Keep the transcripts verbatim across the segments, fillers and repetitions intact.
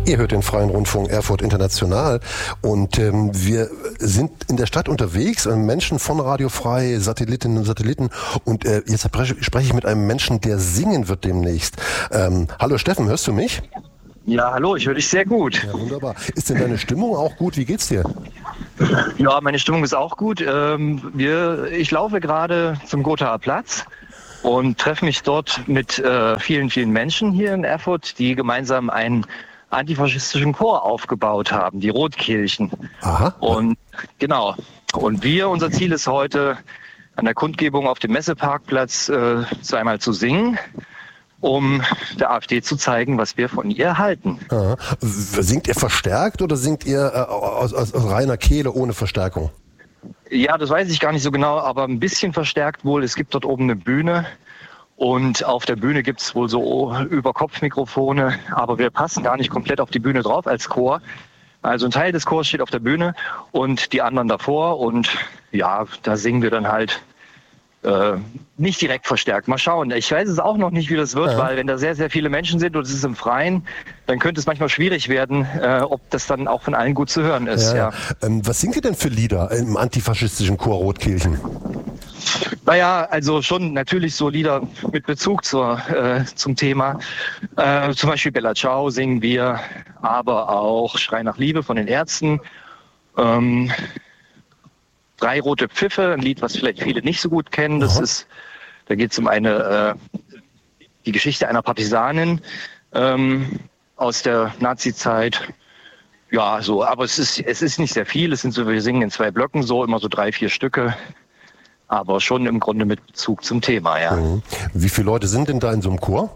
Ihr hört den Freien Rundfunk Erfurt International und ähm, wir sind in der Stadt unterwegs, äh, Menschen von Radio Frei, Satellitinnen und Satelliten und äh, jetzt spreche ich mit einem Menschen, der singen wird demnächst. Ähm, hallo Steffen, hörst du mich? Ja, hallo, ich höre dich sehr gut. Ja, wunderbar. Ist denn deine Stimmung auch gut? Wie geht's dir? Ja, meine Stimmung ist auch gut. Ähm, wir, ich laufe gerade zum Gothaer Platz und treffe mich dort mit äh, vielen, vielen Menschen hier in Erfurt, die gemeinsam einen antifaschistischen Chor aufgebaut haben, die Rotkirchen. Aha. Und genau. Und wir, unser Ziel ist heute, an der Kundgebung auf dem Messeparkplatz äh, zweimal zu singen, um der AfD zu zeigen, was wir von ihr halten. Aha. Singt ihr verstärkt oder singt ihr äh, aus, aus, aus reiner Kehle ohne Verstärkung? Ja, das weiß ich gar nicht so genau, aber ein bisschen verstärkt wohl. Es gibt dort oben eine Bühne. Und auf der Bühne gibt's wohl so Überkopfmikrofone, aber wir passen gar nicht komplett auf die Bühne drauf als Chor. Also ein Teil des Chors steht auf der Bühne und die anderen davor. Und ja, da singen wir dann halt äh, nicht direkt verstärkt. Mal schauen. Ich weiß es auch noch nicht, wie das wird, ja. Weil wenn da sehr, sehr viele Menschen sind und es ist im Freien, dann könnte es manchmal schwierig werden, äh, ob das dann auch von allen gut zu hören ist. Ja, ja. Ähm, was singt ihr denn für Lieder im antifaschistischen Chor Rotkirchen? Naja, also schon natürlich so Lieder mit Bezug zur, äh, zum Thema. Äh, zum Beispiel Bella Ciao singen wir, aber auch Schrei nach Liebe von den Ärzten. Ähm, Drei rote Pfiffe, ein Lied, was vielleicht viele nicht so gut kennen. Das Aha. ist, da geht es um eine, äh, die Geschichte einer Partisanin ähm, aus der Nazi-Zeit. Ja, so, aber es ist, es ist nicht sehr viel. Es sind so, wir singen in zwei Blöcken so, immer so drei, vier Stücke. Aber schon im Grunde mit Bezug zum Thema, ja. Mhm. Wie viele Leute sind denn da in so einem Chor?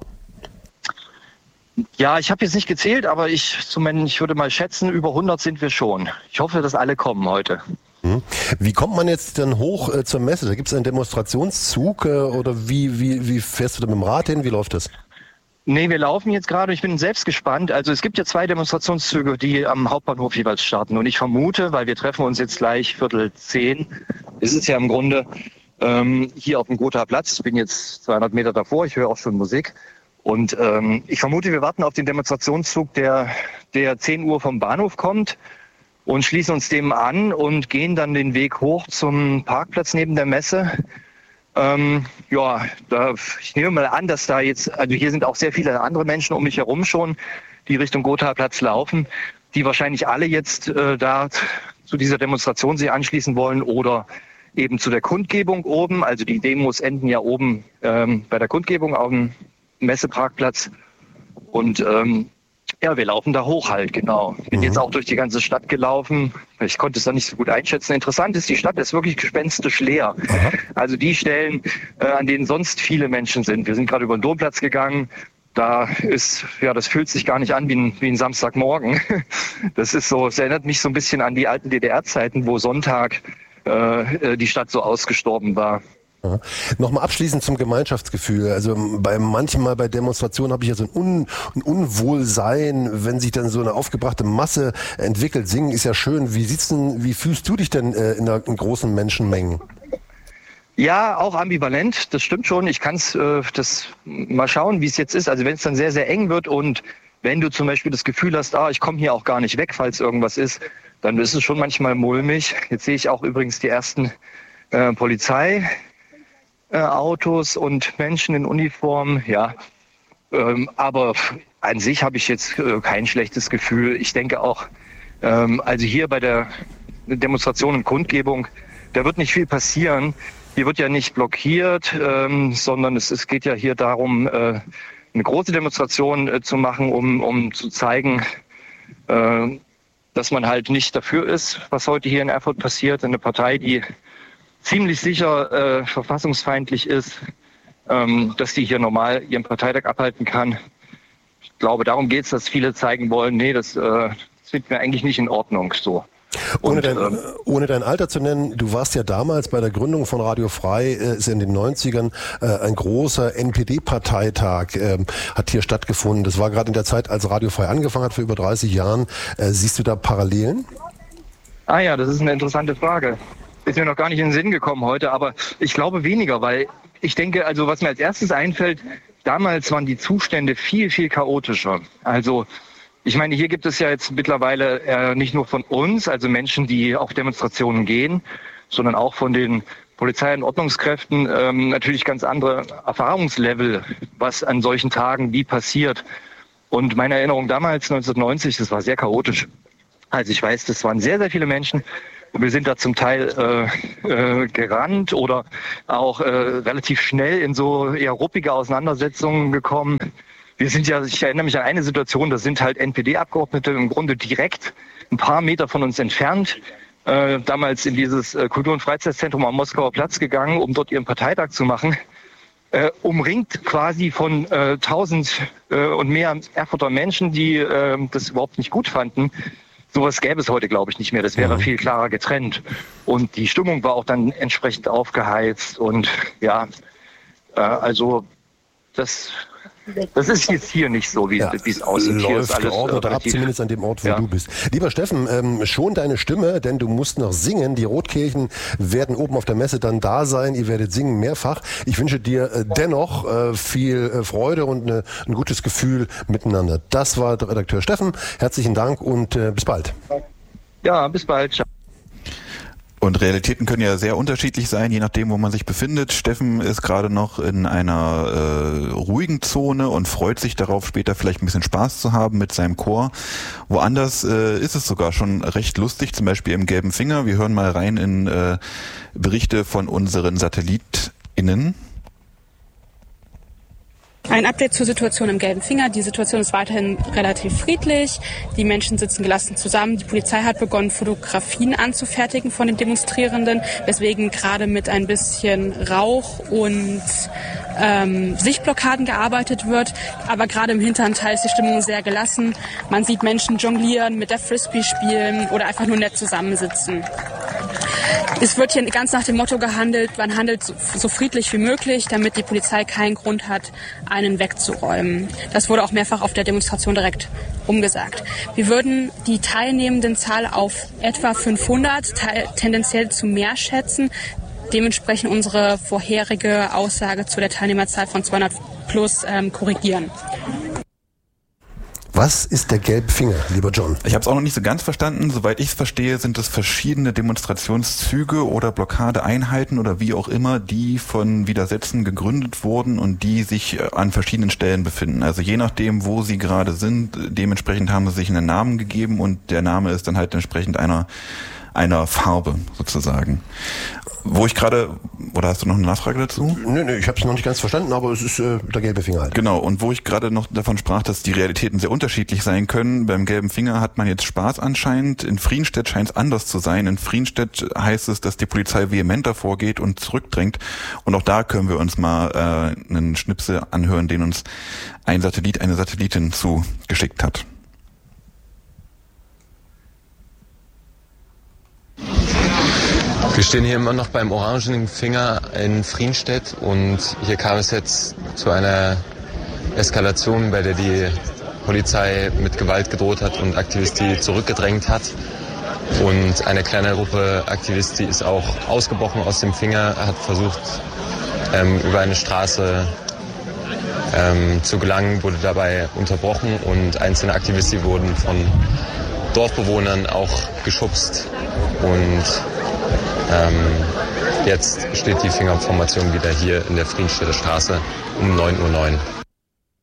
Ja, ich habe jetzt nicht gezählt, aber ich, zumindest, ich würde mal schätzen, über hundert sind wir schon. Ich hoffe, dass alle kommen heute. Mhm. Wie kommt man jetzt dann hoch äh, zur Messe? Da gibt es einen Demonstrationszug äh, oder wie, wie, wie fährst du da mit dem Rad hin? Wie läuft das? Nee, wir laufen jetzt gerade. Ich bin selbst gespannt. Also es gibt ja zwei Demonstrationszüge, die am Hauptbahnhof jeweils starten. Und ich vermute, weil wir treffen uns jetzt gleich Viertel zehn, ist es ja im Grunde ähm, hier auf dem Gothaer Platz. Ich bin jetzt zweihundert Meter davor. Ich höre auch schon Musik. Und ähm, ich vermute, wir warten auf den Demonstrationszug, der, der zehn Uhr vom Bahnhof kommt und schließen uns dem an und gehen dann den Weg hoch zum Parkplatz neben der Messe. Ähm, ja, da, ich nehme mal an, dass da jetzt, also hier sind auch sehr viele andere Menschen um mich herum schon, die Richtung Gothaer Platz laufen, die wahrscheinlich alle jetzt äh, da zu dieser Demonstration sich anschließen wollen oder eben zu der Kundgebung oben. Also die Demos enden ja oben ähm, bei der Kundgebung auf dem Messeparkplatz. Und ähm, ja, wir laufen da hoch halt, genau. Bin mhm. jetzt auch durch die ganze Stadt gelaufen. Ich konnte es da nicht so gut einschätzen. Interessant ist, die Stadt ist wirklich gespenstisch leer. Aha. Also die Stellen, äh, an denen sonst viele Menschen sind. Wir sind gerade über den Domplatz gegangen. Da ist, ja, das fühlt sich gar nicht an wie ein, wie ein Samstagmorgen. Das ist so, es erinnert mich so ein bisschen an die alten D D R-Zeiten, wo Sonntag äh, die Stadt so ausgestorben war. Ja. Nochmal abschließend zum Gemeinschaftsgefühl. Also bei manchmal bei Demonstrationen habe ich ja so ein, Un, ein Unwohlsein, wenn sich dann so eine aufgebrachte Masse entwickelt. Singen ist ja schön. Wie sieht's denn, wie fühlst du dich denn äh, in, einer, in großen Menschenmengen? Ja, auch ambivalent. Das stimmt schon. Ich kann es äh, das mal schauen, wie es jetzt ist. Also wenn es dann sehr, sehr eng wird und wenn du zum Beispiel das Gefühl hast, ah, ich komme hier auch gar nicht weg, falls irgendwas ist, dann ist es schon manchmal mulmig. Jetzt sehe ich auch übrigens die ersten äh, Polizei. Autos und Menschen in Uniform, ja. Ähm, aber an sich habe ich jetzt äh, kein schlechtes Gefühl. Ich denke auch, ähm, also hier bei der Demonstration und Kundgebung, da wird nicht viel passieren. Hier wird ja nicht blockiert, ähm, sondern es, es geht ja hier darum, äh, eine große Demonstration äh, zu machen, um, um zu zeigen, äh, dass man halt nicht dafür ist, was heute hier in Erfurt passiert. Eine Partei, die ziemlich sicher äh, verfassungsfeindlich ist, ähm, dass die hier normal ihren Parteitag abhalten kann. Ich glaube, darum geht es, dass viele zeigen wollen, nee, das, äh, das finden wir eigentlich nicht in Ordnung so. Ohne, Und, dein, ähm, ohne dein Alter zu nennen, du warst ja damals bei der Gründung von Radio Frei, äh, ist in den neunzigern äh, ein großer N P D-Parteitag, äh, hat hier stattgefunden. Das war gerade in der Zeit, als Radio Frei angefangen hat, vor über dreißig Jahren. Äh, siehst du da Parallelen? Ah ja, das ist eine interessante Frage. Ist mir noch gar nicht in den Sinn gekommen heute, aber ich glaube weniger, weil ich denke, also was mir als erstes einfällt, damals waren die Zustände viel, viel chaotischer. Also Ich meine, hier gibt es ja jetzt mittlerweile äh, nicht nur von uns, also Menschen, die auf Demonstrationen gehen, sondern auch von den Polizei- und Ordnungskräften ähm, natürlich ganz andere Erfahrungslevel, was an solchen Tagen wie passiert. Und meine Erinnerung damals, neunzehnhundertneunzig, das war sehr chaotisch. Also ich weiß, das waren sehr, sehr viele Menschen. Und wir sind da zum Teil äh, äh, gerannt oder auch äh, relativ schnell in so eher ruppige Auseinandersetzungen gekommen. Wir sind ja, ich erinnere mich an eine Situation, da sind halt N P D-Abgeordnete im Grunde direkt ein paar Meter von uns entfernt, äh, damals in dieses äh, Kultur- und Freizeitzentrum am Moskauer Platz gegangen, um dort ihren Parteitag zu machen. Äh, umringt quasi von äh, tausend äh, und mehr Erfurter Menschen, die äh, das überhaupt nicht gut fanden. Sowas gäbe es heute, glaube ich, nicht mehr. Das wäre mhm. viel klarer getrennt. Und die Stimmung war auch dann entsprechend aufgeheizt. Und ja, äh, also das... Das ist jetzt hier nicht so, wie ja, es aussieht. Hier läuft geordnet ab, zumindest an dem Ort, wo ja. du bist. Lieber Steffen, ähm, schon deine Stimme, denn du musst noch singen. Die Rotkirchen werden oben auf der Messe dann da sein. Ihr werdet singen mehrfach. Ich wünsche dir äh, dennoch äh, viel äh, Freude und ne, ein gutes Gefühl miteinander. Das war der Redakteur Steffen. Herzlichen Dank und äh, bis bald. Ja, bis bald. Ciao. Und Realitäten können ja sehr unterschiedlich sein, je nachdem, wo man sich befindet. Steffen ist gerade noch in einer äh, ruhigen Zone und freut sich darauf, später vielleicht ein bisschen Spaß zu haben mit seinem Chor. Woanders äh, ist es sogar schon recht lustig, zum Beispiel im Gelben Finger. Wir hören mal rein in äh, Berichte von unseren SatellitInnen. Ein Update zur Situation im Gelben Finger. Die Situation ist weiterhin relativ friedlich. Die Menschen sitzen gelassen zusammen. Die Polizei hat begonnen, Fotografien anzufertigen von den Demonstrierenden, weswegen gerade mit ein bisschen Rauch und ähm, Sichtblockaden gearbeitet wird. Aber gerade im hinteren Teil ist die Stimmung sehr gelassen. Man sieht Menschen jonglieren, mit der Frisbee spielen oder einfach nur nett zusammensitzen. Es wird hier ganz nach dem Motto gehandelt, man handelt so, so friedlich wie möglich, damit die Polizei keinen Grund hat, einen wegzuräumen. Das wurde auch mehrfach auf der Demonstration direkt umgesagt. Wir würden die teilnehmenden Zahl auf etwa fünfhundert, te- tendenziell zu mehr schätzen. Dementsprechend unsere vorherige Aussage zu der Teilnehmerzahl von zweihundert plus ähm, korrigieren. Was ist der gelbe Finger, lieber John? Ich habe es auch noch nicht so ganz verstanden. Soweit ich es verstehe, sind es verschiedene Demonstrationszüge oder Blockadeeinheiten oder wie auch immer, die von Widersätzen gegründet wurden und die sich an verschiedenen Stellen befinden. Also je nachdem, wo sie gerade sind, dementsprechend haben sie sich einen Namen gegeben und der Name ist dann halt entsprechend einer einer Farbe sozusagen. Wo ich gerade, oder hast du noch eine Nachfrage dazu? Nö, nö, ich habe es noch nicht ganz verstanden, aber es ist äh, der gelbe Finger halt. Genau, und wo ich gerade noch davon sprach, dass die Realitäten sehr unterschiedlich sein können. Beim gelben Finger hat man jetzt Spaß anscheinend. In Friedenstedt scheint es anders zu sein. In Friedenstedt heißt es, dass die Polizei vehementer vorgeht und zurückdrängt. Und auch da können wir uns mal äh, einen Schnipsel anhören, den uns ein Satellit, eine Satellitin zugeschickt hat. Wir stehen hier immer noch beim Orangenen Finger in Friedenstedt und hier kam es jetzt zu einer Eskalation, bei der die Polizei mit Gewalt gedroht hat und Aktivisten zurückgedrängt hat. Und eine kleine Gruppe Aktivisten ist auch ausgebrochen aus dem Finger, hat versucht, ähm, über eine Straße ähm, zu gelangen, wurde dabei unterbrochen und einzelne Aktivisten wurden von Dorfbewohnern auch geschubst. Und ähm, jetzt steht die Fingerformation wieder hier in der Friedenstädter Straße um neun Uhr neun.